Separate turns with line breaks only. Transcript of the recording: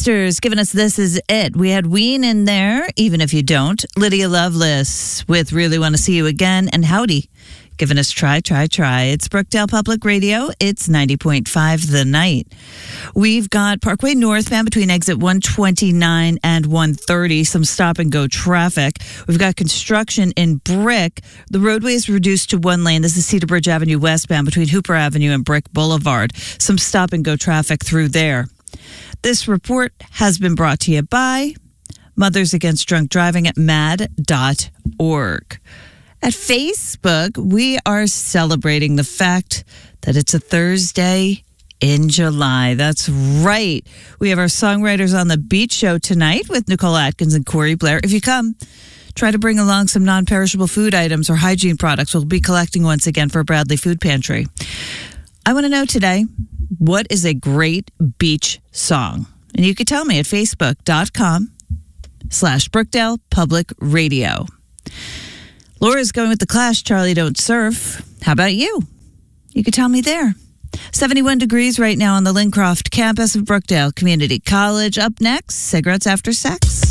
Sisters giving us This Is It. We had Ween in there, Even If You Don't. Lydia Lovelace with Really Want to See You Again. And Howdy giving us Try, Try, Try. It's Brookdale Public Radio. It's 90.5 The Night. We've got Parkway northbound between exit 129 and 130. Some stop and go traffic. We've got construction in Brick. The roadway is reduced to one lane. This is Cedar Bridge Avenue westbound between Hooper Avenue and Brick Boulevard. Some stop and go traffic through there. This report has been brought to you by Mothers Against Drunk Driving at mad.org. At Facebook, we are celebrating the fact that it's a Thursday in July. That's right. We have our Songwriters on the Beach show tonight with Nicole Atkins and Corey Blair. If you come, try to bring along some non-perishable food items or hygiene products. We'll be collecting once again for Bradley Food Pantry. I want to know today, what is a great beach song? And you can tell me at facebook.com/Brookdale Public Radio. Laura's going with The Clash, Charlie Don't Surf. How about you? You could tell me there. 71 degrees right now on the Lincroft campus of Brookdale Community College. Up next, Cigarettes After Sex.